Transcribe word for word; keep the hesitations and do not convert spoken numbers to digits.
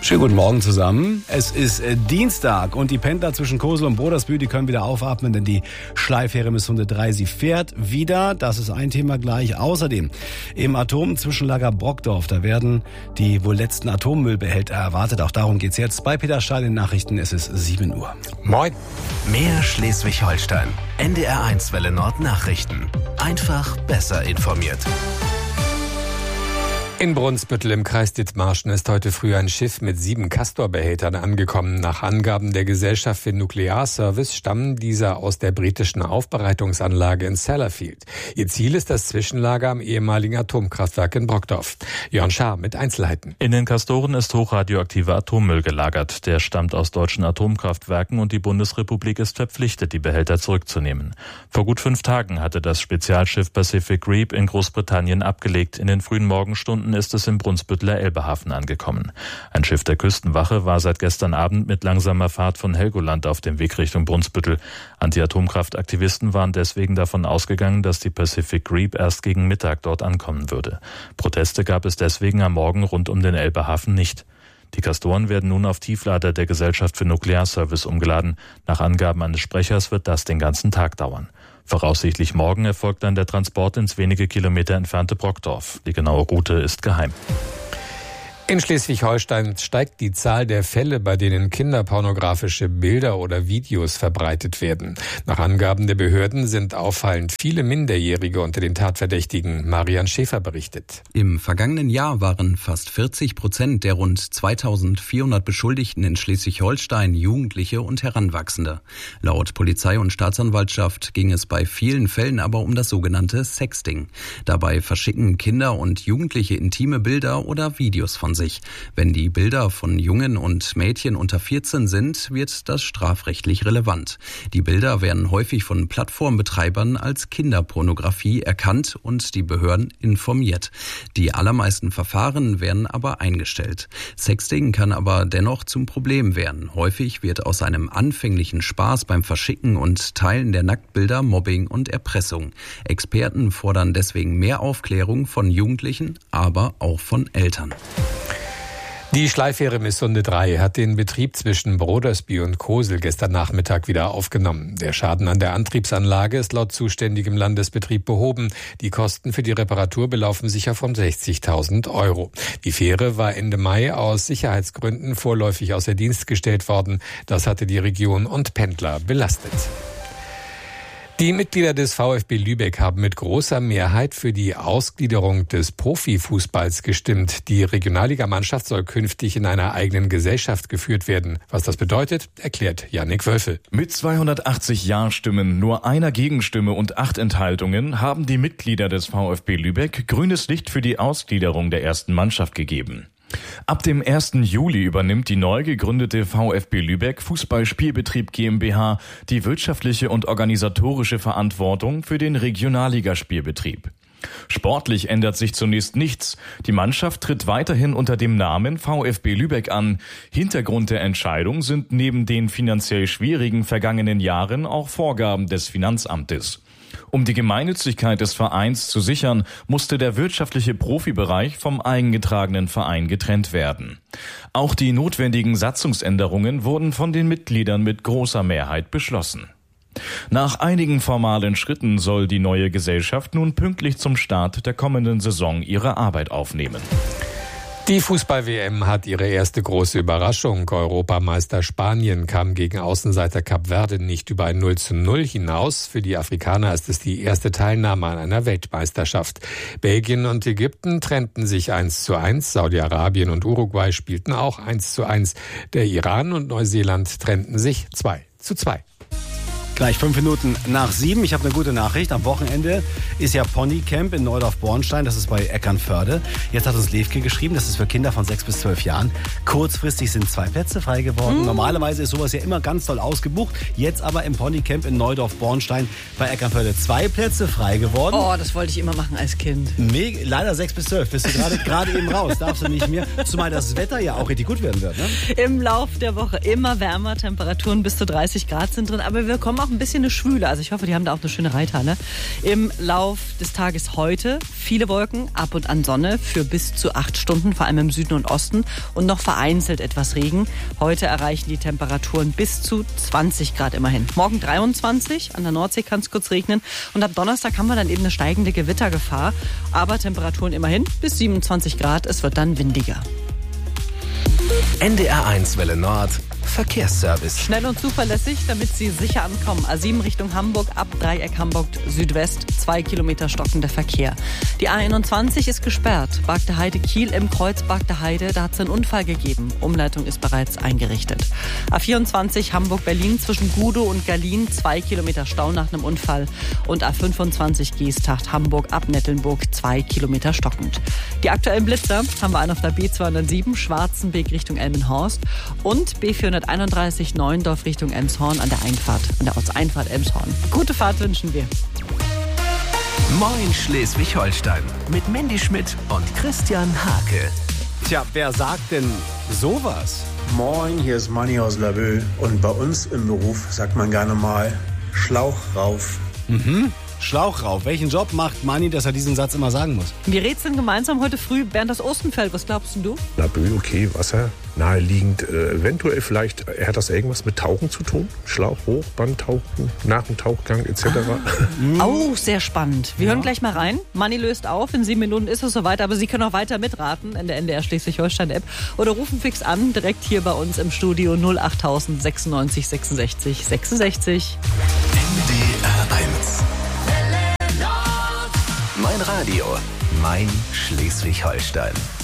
Schönen guten Morgen zusammen. Es ist äh, Dienstag und die Pendler zwischen Kosel und Brodersbühl, die können wieder aufatmen, denn die Schleifähre Missunde drei, sie fährt wieder. Das ist ein Thema gleich. Außerdem im Atomzwischenlager Brockdorf, da werden die wohl letzten Atommüllbehälter erwartet. Auch darum geht's jetzt bei Peter Stahl in den Nachrichten. Es ist sieben Uhr. Moin. Mehr Schleswig-Holstein. N D R eins Welle Nord Nachrichten. Einfach besser informiert. In Brunsbüttel im Kreis Dithmarschen ist heute früh ein Schiff mit sieben Castor-Behältern angekommen. Nach Angaben der Gesellschaft für Nuklearservice stammen diese aus der britischen Aufbereitungsanlage in Sellafield. Ihr Ziel ist das Zwischenlager am ehemaligen Atomkraftwerk in Brockdorf. Jörn Schaar mit Einzelheiten. In den Castoren ist hochradioaktiver Atommüll gelagert. Der stammt aus deutschen Atomkraftwerken und die Bundesrepublik ist verpflichtet, die Behälter zurückzunehmen. Vor gut fünf Tagen hatte das Spezialschiff Pacific Reap in Großbritannien abgelegt. In den frühen Morgenstunden ist es im Brunsbütteler Elbehafen angekommen. Ein Schiff der Küstenwache war seit gestern Abend mit langsamer Fahrt von Helgoland auf dem Weg Richtung Brunsbüttel. Anti-Atomkraftaktivisten waren deswegen davon ausgegangen, dass die Pacific Reap erst gegen Mittag dort ankommen würde. Proteste gab es deswegen am Morgen rund um den Elbehafen nicht. Die Castoren werden nun auf Tieflader der Gesellschaft für Nuklearservice umgeladen. Nach Angaben eines Sprechers wird das den ganzen Tag dauern. Voraussichtlich morgen erfolgt dann der Transport ins wenige Kilometer entfernte Brockdorf. Die genaue Route ist geheim. In Schleswig-Holstein steigt die Zahl der Fälle, bei denen kinderpornografische Bilder oder Videos verbreitet werden. Nach Angaben der Behörden sind auffallend viele Minderjährige unter den Tatverdächtigen. Marian Schäfer berichtet. Im vergangenen Jahr waren fast vierzig Prozent der rund zweitausendvierhundert Beschuldigten in Schleswig-Holstein Jugendliche und Heranwachsende. Laut Polizei und Staatsanwaltschaft ging es bei vielen Fällen aber um das sogenannte Sexting. Dabei verschicken Kinder und Jugendliche intime Bilder oder Videos von sich. Wenn die Bilder von Jungen und Mädchen unter vierzehn sind, wird das strafrechtlich relevant. Die Bilder werden häufig von Plattformbetreibern als Kinderpornografie erkannt und die Behörden informiert. Die allermeisten Verfahren werden aber eingestellt. Sexting kann aber dennoch zum Problem werden. Häufig wird aus einem anfänglichen Spaß beim Verschicken und Teilen der Nacktbilder Mobbing und Erpressung. Experten fordern deswegen mehr Aufklärung von Jugendlichen, aber auch von Eltern. Die Schleifähre Missunde drei hat den Betrieb zwischen Brodersbühl und Kosel gestern Nachmittag wieder aufgenommen. Der Schaden an der Antriebsanlage ist laut zuständigem Landesbetrieb behoben. Die Kosten für die Reparatur belaufen sich auf rund sechzigtausend Euro. Die Fähre war Ende Mai aus Sicherheitsgründen vorläufig außer Dienst gestellt worden. Das hatte die Region und Pendler belastet. Die Mitglieder des VfB Lübeck haben mit großer Mehrheit für die Ausgliederung des Profifußballs gestimmt. Die Regionalligamannschaft soll künftig in einer eigenen Gesellschaft geführt werden. Was das bedeutet, erklärt Jannik Wölfel. Mit zweihundertachtzig Ja-Stimmen, nur einer Gegenstimme und acht Enthaltungen haben die Mitglieder des VfB Lübeck grünes Licht für die Ausgliederung der ersten Mannschaft gegeben. Ab dem ersten Juli übernimmt die neu gegründete VfB Lübeck Fußballspielbetrieb GmbH die wirtschaftliche und organisatorische Verantwortung für den Regionalligaspielbetrieb. Sportlich ändert sich zunächst nichts. Die Mannschaft tritt weiterhin unter dem Namen VfB Lübeck an. Hintergrund der Entscheidung sind neben den finanziell schwierigen vergangenen Jahren auch Vorgaben des Finanzamtes. Um die Gemeinnützigkeit des Vereins zu sichern, musste der wirtschaftliche Profibereich vom eingetragenen Verein getrennt werden. Auch die notwendigen Satzungsänderungen wurden von den Mitgliedern mit großer Mehrheit beschlossen. Nach einigen formalen Schritten soll die neue Gesellschaft nun pünktlich zum Start der kommenden Saison ihre Arbeit aufnehmen. Die Fußball-W M hat ihre erste große Überraschung. Europameister Spanien kam gegen Außenseiter Kap Verde nicht über ein null zu null hinaus. Für die Afrikaner ist es die erste Teilnahme an einer Weltmeisterschaft. Belgien und Ägypten trennten sich eins zu eins. Saudi-Arabien und Uruguay spielten auch eins zu eins. Der Iran und Neuseeland trennten sich zwei zu zwei. Gleich fünf Minuten nach sieben. Ich habe eine gute Nachricht. Am Wochenende ist ja Ponycamp in Neudorf-Bornstein. Das ist bei Eckernförde. Jetzt hat uns Levke geschrieben, das ist für Kinder von sechs bis zwölf Jahren. Kurzfristig sind zwei Plätze frei geworden. Mhm. Normalerweise ist sowas ja immer ganz toll ausgebucht. Jetzt aber im Ponycamp in Neudorf-Bornstein bei Eckernförde zwei Plätze frei geworden. Oh, das wollte ich immer machen als Kind. Me- Leider sechs bis zwölf. Bist du gerade gerade eben raus. Darfst du nicht mehr. Zumal das Wetter ja auch richtig gut werden wird. Ne? Im Lauf der Woche immer wärmer. Temperaturen bis zu dreißig Grad sind drin. Aber wir kommen auch ein bisschen eine Schwüle. Also ich hoffe, die haben da auch eine schöne Reithalle. Im Lauf des Tages heute viele Wolken, ab und an Sonne für bis zu acht Stunden, vor allem im Süden und Osten. Und noch vereinzelt etwas Regen. Heute erreichen die Temperaturen bis zu zwanzig Grad immerhin. Morgen dreiundzwanzig, an der Nordsee kann es kurz regnen. Und ab Donnerstag haben wir dann eben eine steigende Gewittergefahr. Aber Temperaturen immerhin bis siebenundzwanzig Grad. Es wird dann windiger. N D R eins Welle Nord Verkehrsservice. Schnell und zuverlässig, damit Sie sicher ankommen. A sieben Richtung Hamburg, ab Dreieck Hamburg Südwest, zwei Kilometer stockender Verkehr. Die A einundzwanzig ist gesperrt. Bargte Heide Kiel im Kreuz Bargte Heide, da hat es einen Unfall gegeben. Umleitung ist bereits eingerichtet. A vierundzwanzig Hamburg Berlin zwischen Gudow und Gallien, zwei Kilometer Stau nach einem Unfall. Und A fünfundzwanzig Geesthacht Hamburg ab Nettelnburg, zwei Kilometer stockend. Die aktuellen Blitzer haben wir einen auf der B zweihundertsieben Schwarzenbeek Richtung Elmenhorst und B vierhunderteinunddreißig Neuendorf Richtung Elmshorn an der Einfahrt, an der Ortseinfahrt Elmshorn. Gute Fahrt wünschen wir. Moin Schleswig-Holstein mit Mandy Schmidt und Christian Hake. Tja, wer sagt denn sowas? Moin, hier ist Manni aus Laboe und bei uns im Beruf sagt man gerne mal Schlauch rauf. Mhm. Schlauch rauf. Welchen Job macht Manni, dass er diesen Satz immer sagen muss? Wir rätseln gemeinsam heute früh Bernd aus Ostenfeld. Was glaubst du? Laboe, okay, Wasser, naheliegend. Äh, eventuell vielleicht, äh, hat das irgendwas mit Tauchen zu tun? Schlauch hoch, beim Tauchen, nach dem Tauchgang et cetera. Ah. Oh, sehr spannend. Wir ja. hören gleich mal rein. Manni löst auf. In sieben Minuten ist es soweit. Aber Sie können auch weiter mitraten in der N D R Schleswig-Holstein-App. Oder rufen fix an, direkt hier bei uns im Studio null acht null null sechs sechsundsechzig sechsundsechzig. N D R eins. Mein Radio, mein Schleswig-Holstein.